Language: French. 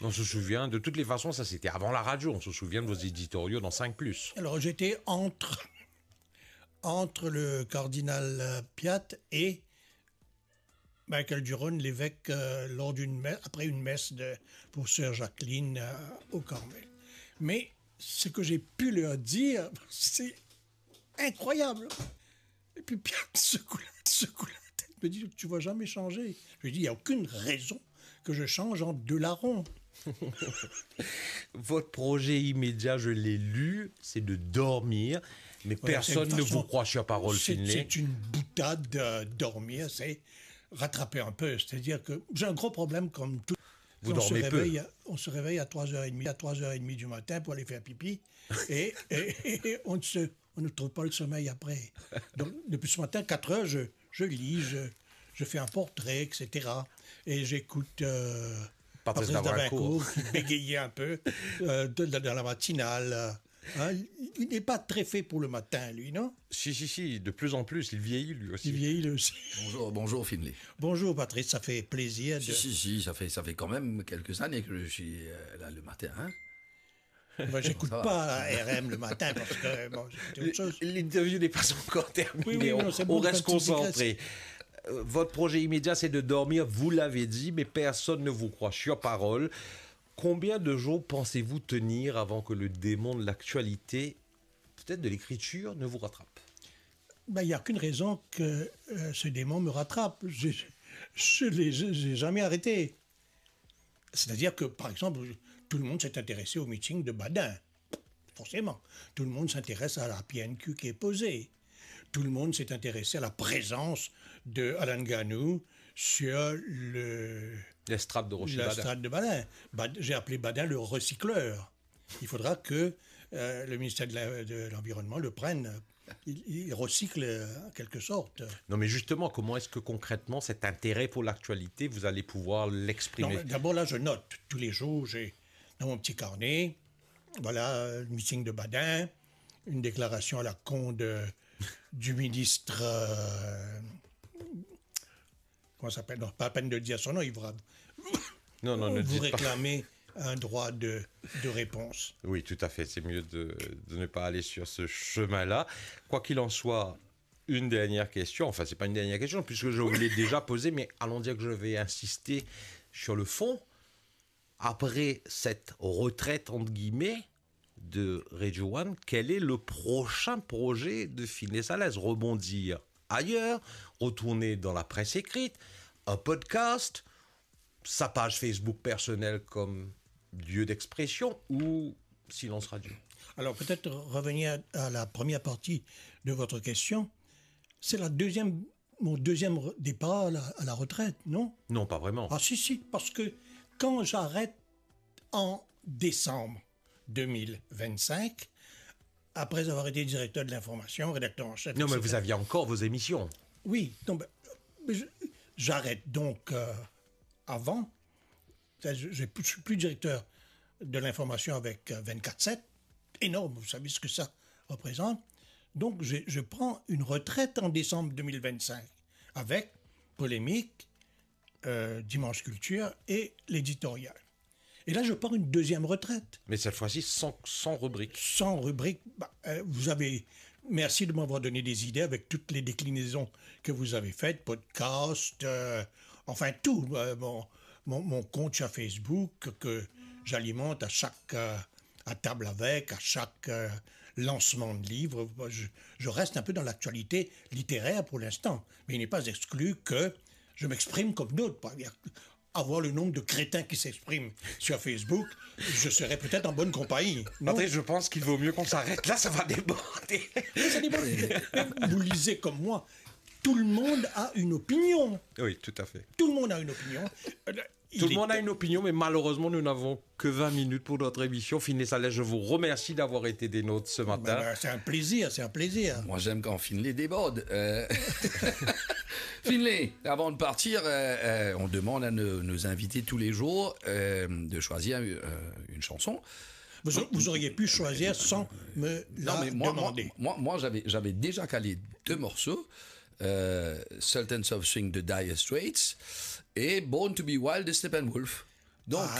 On se souvient, de toutes les façons, ça c'était avant la radio, on se souvient de vos éditoriaux dans 5+. Alors j'étais entre le cardinal Piat et Michael Duron, l'évêque, lors après une messe pour Sœur Jacqueline au Carmel. Mais ce que j'ai pu leur dire, c'est incroyable. Et puis Piat secoue la tête, me dit, tu vas jamais changer. Je lui dis, il n'y a aucune raison que je change en deux larrons. Votre projet immédiat, je l'ai lu, c'est de dormir, mais personne ne vous croit sur parole, Finlay. C'est une boutade de dormir, c'est rattraper un peu. C'est-à-dire que j'ai un gros problème comme tout. Vous dormez peu. On se réveille à 3h30 du matin pour aller faire pipi et on ne trouve pas le sommeil après. Donc depuis ce matin, 4 heures, je lis, je fais un portrait, etc. Et j'écoute Patrice Davancourt qui bégayait un peu dans la matinale. Hein, il n'est pas très fait pour le matin, lui, non? Si, de plus en plus, il vieillit lui aussi. Il vieillit lui aussi. Bonjour Finlay. Bonjour Patrice, ça fait plaisir. Si, ça fait quand même quelques années que je suis là le matin, hein? Ben, j'écoute pas RM le matin parce que j'écoute autre chose. L'interview n'est pas encore terminée, Oui, on reste concentré. Votre projet immédiat, c'est de dormir, vous l'avez dit, mais personne ne vous croit sur parole. Combien de jours pensez-vous tenir avant que le démon de l'actualité, peut-être de l'écriture, ne vous rattrape? Il n'y a qu'une raison que ce démon me rattrape. Je l'ai jamais arrêté. C'est-à-dire que, par exemple, tout le monde s'est intéressé au meeting de Badin. Forcément. Tout le monde s'intéresse à la PNQ qui est posée. Tout le monde s'est intéressé à la présence de Alan Ganou sur l'estrade de Rocher Badin. J'ai appelé Badin le recycleur. Il faudra que le ministère de l'Environnement le prenne. Il recycle en quelque sorte. Non, mais justement, comment est-ce que concrètement cet intérêt pour l'actualité, vous allez pouvoir l'exprimer? D'abord, là, je note tous les jours, j'ai dans mon petit carnet, voilà, le meeting de Badin, une déclaration à la con du ministre... comment ça s'appelle? Non, pas à peine de dire son nom, il va... ne vous réclamez un droit de réponse. Oui, tout à fait. C'est mieux de ne pas aller sur ce chemin-là. Quoi qu'il en soit, une dernière question. Enfin, c'est pas une dernière question, puisque je vous l'ai déjà posée, mais allons dire que je vais insister sur le fond. Après cette retraite, entre guillemets, de Radio One, quel est le prochain projet de Finlay Salès? Rebondir ailleurs, retourner dans la presse écrite, un podcast, sa page Facebook personnelle comme lieu d'expression ou silence radio? Alors peut-être revenir à la première partie de votre question. C'est mon deuxième départ à la retraite, non? Non, pas vraiment. Ah si, parce que quand j'arrête en décembre 2025, après avoir été directeur de l'information, rédacteur en chef... Non, mais vous aviez encore vos émissions. Oui, donc, j'arrête donc avant. Je ne suis plus directeur de l'information avec 24/7. Énorme, vous savez ce que ça représente. Donc, je prends une retraite en décembre 2025 avec Polémique, Dimanche Culture et l'éditorial. Et là, je pars une deuxième retraite. Mais cette fois-ci, sans rubrique. Sans rubrique. Merci de m'avoir donné des idées avec toutes les déclinaisons que vous avez faites, podcast, enfin tout. Mon compte sur Facebook que j'alimente à table avec, à chaque lancement de livre. Je reste un peu dans l'actualité littéraire pour l'instant. Mais il n'est pas exclu que je m'exprime comme d'autres. Avoir le nombre de crétins qui s'expriment sur Facebook, je serais peut-être en bonne compagnie. Patrice, je pense qu'il vaut mieux qu'on s'arrête là, ça va déborder. Ça déborde. Vous lisez comme moi. Tout le monde a une opinion. Oui, tout à fait. Tout le monde a une opinion. Tout le monde a une opinion, mais malheureusement, nous n'avons que 20 minutes pour notre émission. Finlay Salès, je vous remercie d'avoir été des nôtres ce matin. C'est un plaisir. Moi, j'aime quand Finlay déborde. Finlay, avant de partir, on demande à nos invités tous les jours de choisir une chanson. Vous auriez pu choisir sans me demander. Moi, j'avais déjà calé 2 morceaux. Sultans of Swing de Dire Straits et Born to be Wild de Steppenwolf. Donc,